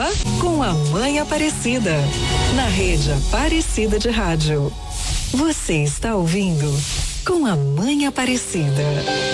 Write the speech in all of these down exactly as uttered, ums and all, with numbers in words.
programa Com a Mãe Aparecida, na rede Aparecida de Rádio. Você está ouvindo Com a Mãe Aparecida.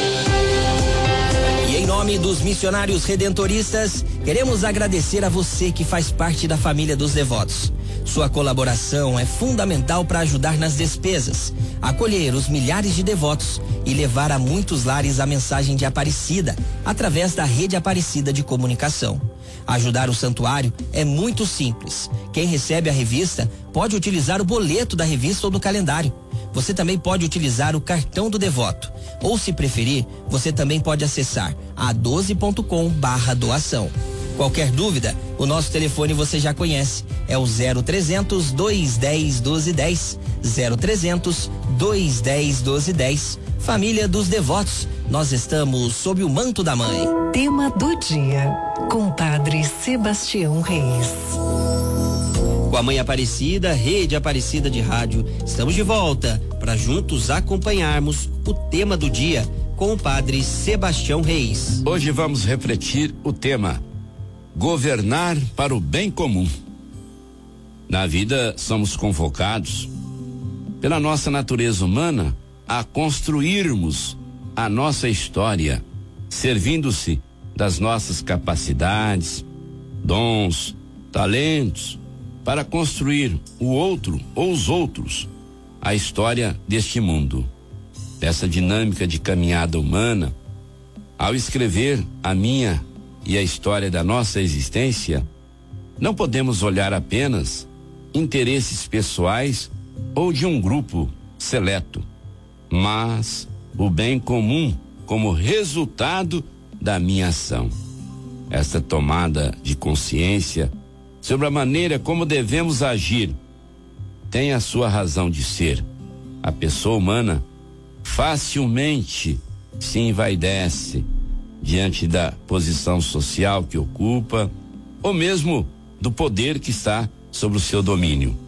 E em nome dos missionários redentoristas, queremos agradecer a você que faz parte da família dos devotos. Sua colaboração é fundamental para ajudar nas despesas, acolher os milhares de devotos e levar a muitos lares a mensagem de Aparecida através da rede Aparecida de comunicação. Ajudar o santuário é muito simples. Quem recebe a revista pode utilizar o boleto da revista ou do calendário. Você também pode utilizar o cartão do devoto. Ou, se preferir, você também pode acessar a doze ponto com barra doação. Qualquer dúvida, o nosso telefone você já conhece. É o zero trezentos, dois dez, doze dez. zero trezentos, dois dez, doze dez. Família dos Devotos, nós estamos sob o manto da mãe. Tema do dia, com Padre Sebastião Reis. Com a Mãe Aparecida, Rede Aparecida de Rádio, estamos de volta para juntos acompanharmos o tema do dia com o Padre Sebastião Reis. Hoje vamos refletir o tema governar para o bem comum. Na vida somos convocados pela nossa natureza humana a construirmos a nossa história, servindo-se das nossas capacidades, dons, talentos, para construir o outro ou os outros, a história deste mundo. Dessa dinâmica de caminhada humana, ao escrever a minha e a história da nossa existência, não podemos olhar apenas interesses pessoais ou de um grupo seleto, mas o bem comum como resultado da minha ação. Esta tomada de consciência sobre a maneira como devemos agir tem a sua razão de ser. A pessoa humana facilmente se envaidece diante da posição social que ocupa, ou mesmo do poder que está sobre o seu domínio.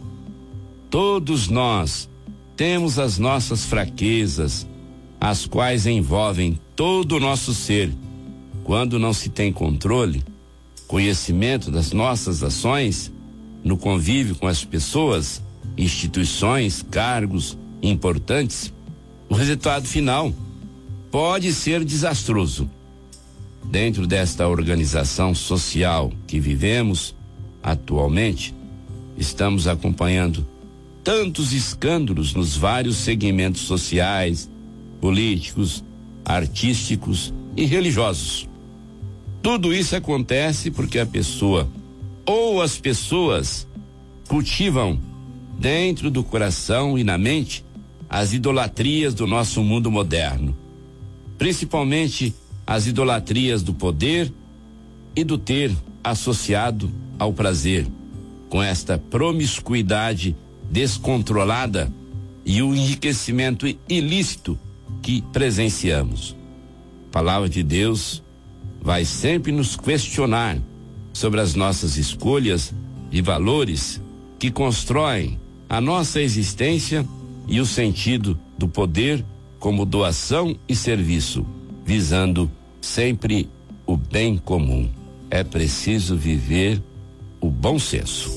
Todos nós temos as nossas fraquezas, as quais envolvem todo o nosso ser. Quando não se tem controle, conhecimento das nossas ações, no convívio com as pessoas, instituições, cargos importantes, o resultado final pode ser desastroso. Dentro desta organização social que vivemos atualmente, estamos acompanhando tantos escândalos nos vários segmentos sociais, políticos, artísticos e religiosos. Tudo isso acontece porque a pessoa ou as pessoas cultivam dentro do coração e na mente as idolatrias do nosso mundo moderno, principalmente as idolatrias do poder e do ter associado ao prazer, com esta promiscuidade descontrolada e o enriquecimento ilícito que presenciamos. A palavra de Deus vai sempre nos questionar sobre as nossas escolhas de valores que constroem a nossa existência e o sentido do poder como doação e serviço, visando sempre o bem comum. É preciso viver o bom senso.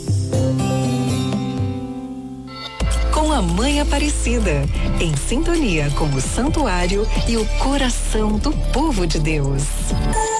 Com a Mãe Aparecida, em sintonia com o santuário e o coração do povo de Deus.